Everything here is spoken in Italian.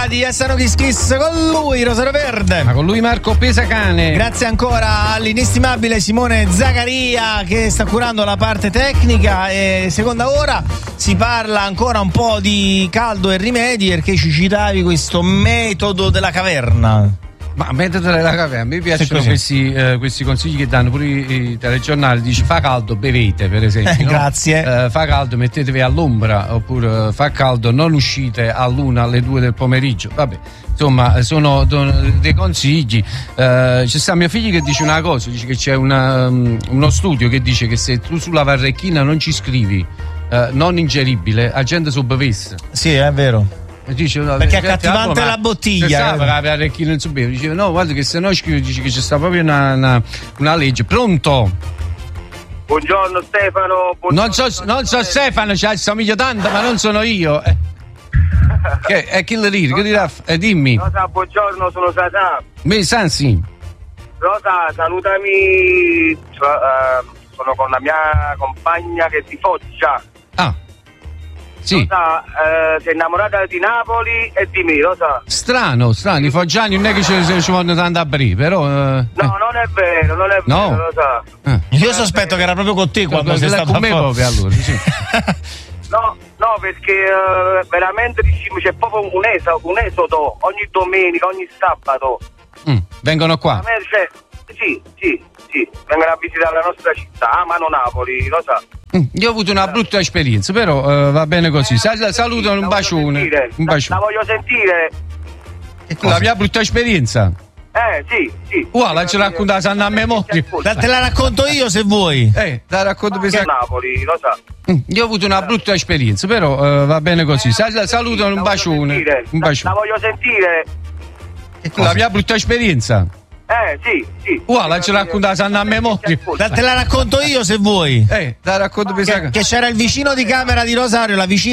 di Essano Kiss Kiss con lui Rosario Verde. Ma con lui Marco Pesacane. Grazie ancora all'inestimabile Simone Zaccaria che sta curando la parte tecnica. E seconda ora si parla ancora un po' di caldo e rimedi, perché ci citavi questo metodo della caverna. Ma metodo della caverna, a me piacciono questi consigli che danno pure i telegiornali. Dice fa caldo, bevete, per esempio. No? Grazie. Fa caldo, mettetevi all'ombra, oppure fa caldo, non uscite all'1 alle 2 del pomeriggio. Vabbè, insomma, sono dei consigli. C'è sta mio figlio che dice una cosa, dice che c'è uno studio che dice che se tu sulla varrechina non ci scrivi non ingeribile, la gente sopravvisse. Sì, è vero. Dice, perché è accattivante la bottiglia. Dice no, guarda che se no scrive, dice che c'è sta proprio una legge. Pronto? Buongiorno Stefano. Buongiorno. Non so Stefano, assomiglia tanto, ma non sono io. Che è chi le dice? Che dirà? Dimmi. Rosa, buongiorno, sono Sasà. Mi Sansi. Rosa, salutami. Sono con la mia compagna che si Foggia. Ah. Sì. Rosa, sei innamorata di Napoli e di me, Rosa. Strano, i foggiani non è che ci vogliono tanto a aprire, però. No, non è vero, no. Rosa. Io sospetto che era proprio con te quando sei stato con me proprio allora, sì. No, perché veramente c'è proprio un esodo ogni domenica, ogni sabato. Vengono qua? Sì, vengono a visitare la nostra città, amano Napoli, lo sa. Io ho avuto una brutta esperienza, però va bene così. Salutano, un bacione. La voglio sentire. La mia brutta esperienza? Sì. La ci racconta Sanna a memoria. Te la racconto io se vuoi. La racconto per Napoli, lo sa. Io ho avuto una brutta esperienza, però va bene così. Salutano, un bacione. La voglio sentire. La mia brutta esperienza? Sì. La ci racconta Sanna a memoria. Te la racconto io se vuoi. La racconto per che c'era il vicino di camera di Rosario, la vicina